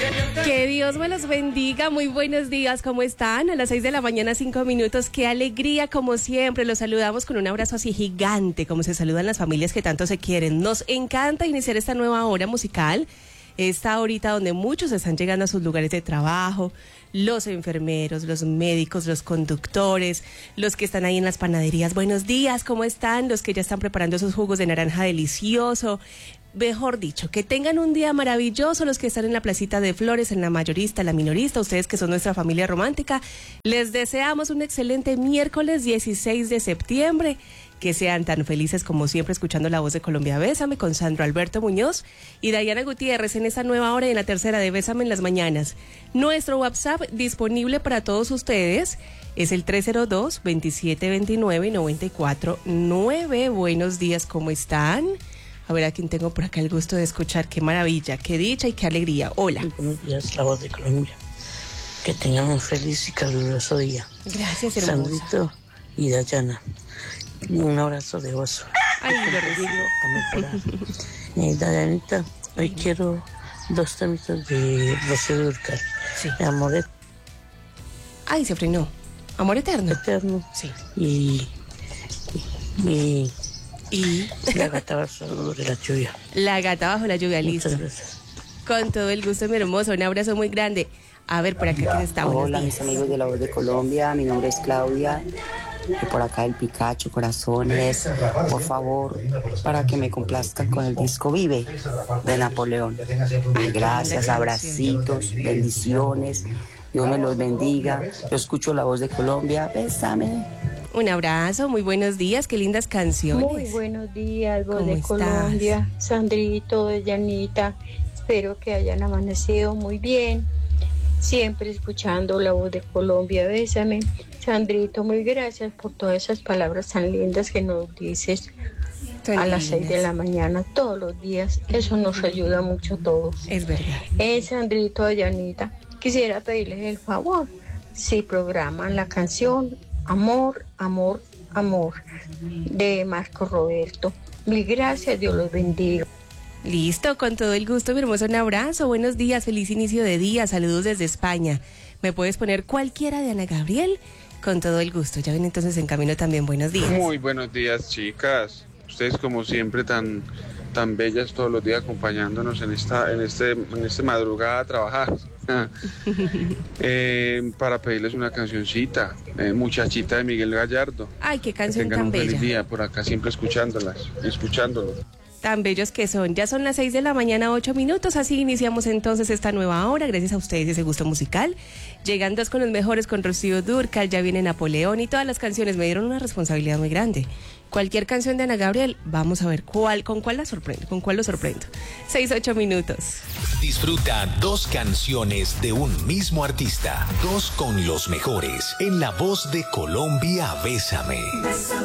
Que Dios me los bendiga, muy buenos días, ¿cómo están? A las 6 de la mañana, 5 minutos, qué alegría, como siempre, los saludamos con un abrazo así gigante, como se saludan las familias que tanto se quieren. Nos encanta iniciar esta nueva hora musical, esta horita donde muchos están llegando a sus lugares de trabajo, los enfermeros, los médicos, los conductores, los que están ahí en las panaderías. Buenos días, ¿cómo están? Los que ya están preparando esos jugos de naranja delicioso. Mejor dicho, que tengan un día maravilloso los que están en la placita de flores, en la mayorista, la minorista, ustedes que son nuestra familia romántica. Les deseamos un excelente miércoles 16 de septiembre. Que sean tan felices como siempre escuchando La Voz de Colombia. Bésame con Sandro Alberto Muñoz y Dayana Gutiérrez en esta nueva hora y en la tercera de Bésame en las mañanas. Nuestro WhatsApp disponible para todos ustedes es el 302-2729-949. Buenos días, ¿cómo están? A ver a quién tengo por acá el gusto de escuchar. Qué maravilla, qué dicha y qué alegría. Hola. Buenos días, La Voz de Colombia. Que tengan un feliz y caluroso día. Gracias, hermosa. Sandrito y Dayana. Un abrazo de oso. Ay, lo recibo. A mejorar. Dayanita, hoy quiero 2 temitas de Rocío Dúrcal. Sí. Amor Ay, se frenó. Amor eterno. eterno. Sí. Y Y La gata sobre la lluvia. La gata bajo la lluvia, listo. Muchas gracias. Con todo el gusto, mi hermoso. Un abrazo muy grande. A ver, por acá quién está. Buenos Hola, días. mis amigos de La Voz de Colombia, mi nombre es Claudia, y por acá el Picacho, corazones, por favor, para que me complazcan con el disco Vive de Napoleón. Ay, gracias, abracitos, bendiciones, Dios me los bendiga. Yo escucho La Voz de Colombia, bésame. Un abrazo, muy buenos días, qué lindas canciones. Muy buenos días, Voz ¿Cómo de estás? Colombia, Sandrito, Dayanita. Espero que hayan amanecido muy bien. Siempre escuchando La Voz de Colombia, bésame. Sandrito, muy gracias por todas esas palabras tan lindas que nos dices Tan a las 6 de lindas. la mañana todos los días. Eso nos ayuda mucho a todos. Es verdad. Sandrito, Dayanita, quisiera pedirles el favor. Si programan la canción Amor, Amor, Amor de Marco Roberto. Mil gracias, Dios los bendiga. Listo, con todo el gusto, mi hermoso, un abrazo. Buenos días, feliz inicio de día. Saludos desde España. ¿Me puedes poner cualquiera de Ana Gabriel? Con todo el gusto. Ya ven entonces en camino también. Buenos días. Muy buenos días, chicas. Ustedes como siempre tan bellas todos los días acompañándonos en esta madrugada a trabajar. Para pedirles una cancioncita, Muchachita de Miguel Gallardo. Ay, qué Que canción tengan tan un feliz bella. día por acá siempre escuchándolo. Tan bellos que son. Ya son las 6 de la mañana, 8 minutos. Así iniciamos entonces esta nueva hora. Gracias a ustedes ese gusto musical. Llegando con los mejores con Rocío Dúrcal. Ya viene Napoleón y todas las canciones. Me dieron una responsabilidad muy grande. Cualquier canción de Ana Gabriel, vamos a ver con cuál la sorprendo. Con cuál lo sorprendo. 6, 8 minutos. Disfruta 2 canciones de un mismo artista. 2 con los mejores. En La Voz de Colombia, Bésame.